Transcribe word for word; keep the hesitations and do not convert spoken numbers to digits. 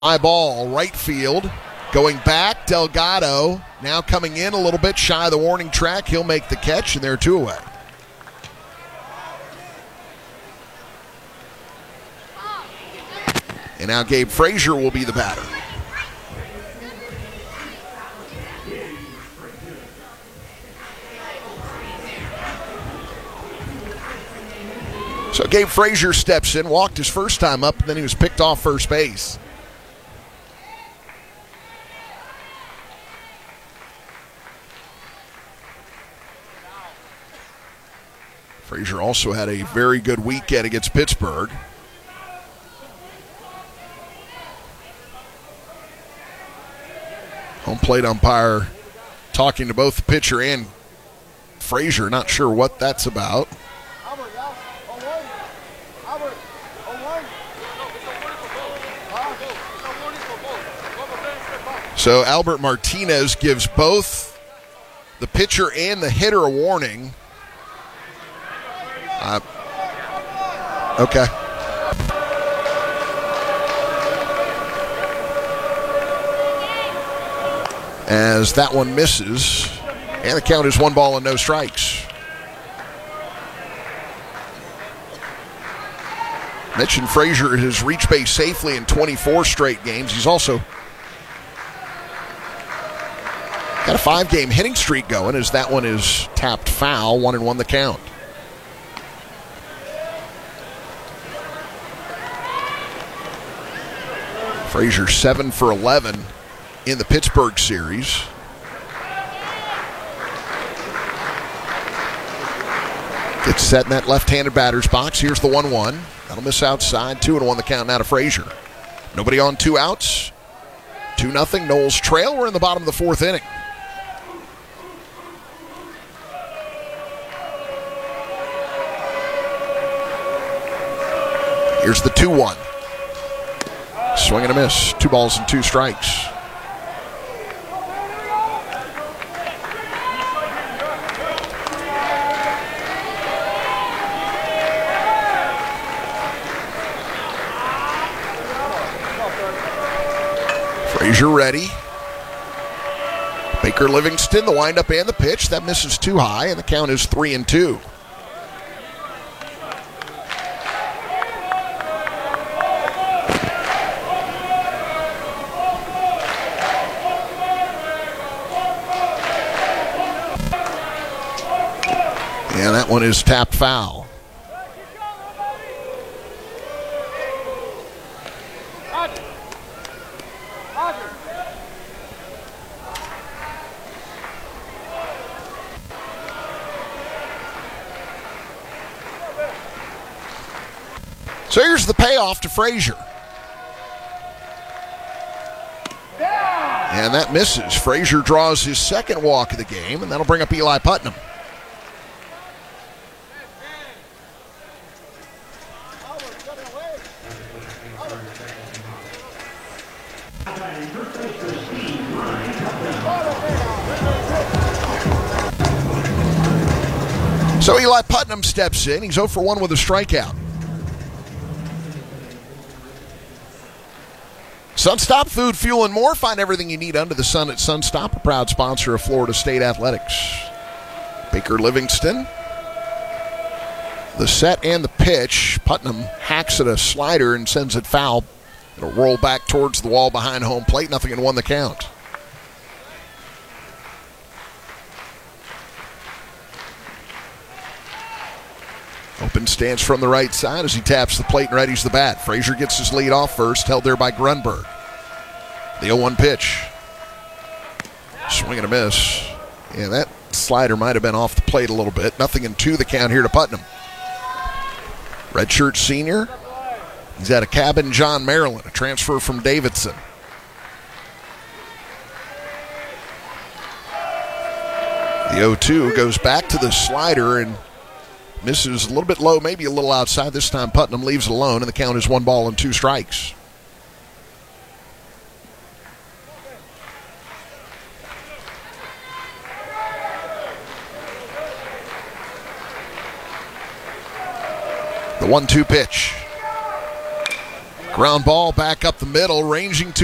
High ball, right field. Going back, Delgado now coming in a little bit shy of the warning track. He'll make the catch, and they're two away. And now Gabe Frazier will be the batter. So Gabe Frazier steps in, walked his first time up, and then he was picked off first base. Frazier also had a very good weekend against Pittsburgh. Home plate umpire talking to both the pitcher and Frazier. Not sure what that's about. So Albert Martinez gives both the pitcher and the hitter a warning. Uh, okay. As that one misses, and the count is one ball and no strikes. Mentioned Frazier has reached base safely in twenty-four straight games. He's also got a five-game hitting streak going as that one is tapped foul, one and one the count. Frazier seven for eleven in the Pittsburgh series. Gets set in that left-handed batter's box. Here's the one one. That'll miss outside. two and one the count now to Frazier. Nobody on, two outs. two nothing. Knowles trail. We're in the bottom of the fourth inning. Here's the two one. Swing and a miss. Two balls and two strikes. Frazier ready. Baker Livingston, the windup and the pitch. That misses too high, and the count is three and two. And that one is tapped foul. So here's the payoff to Frazier. And that misses. Frazier draws his second walk of the game, and that'll bring up Eli Putnam. So Eli Putnam steps in. He's oh for one with a strikeout. Sunstop Food, Fuel, and More. Find everything you need under the sun at Sunstop, a proud sponsor of Florida State Athletics. Baker Livingston. The set and the pitch. Putnam hacks at a slider and sends it foul. It'll roll back towards the wall behind home plate. Nothing in one the count. Open stance from the right side as he taps the plate and readies the bat. Frazier gets his lead off first, held there by Grunberg. The oh one pitch. Swing and a miss. Yeah, that slider might have been off the plate a little bit. Nothing in two the count here to Putnam. Redshirt senior. He's at a Cabin John, Maryland, a transfer from Davidson. The oh two goes back to the slider and misses a little bit low, maybe a little outside. This time Putnam leaves it alone, and the count is one ball and two strikes. The one two pitch. Ground ball back up the middle, ranging to